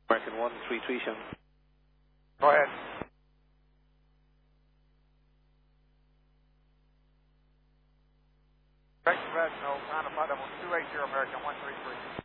American 1337. Go ahead. Correct, red, no, Honda 5 28 American 133.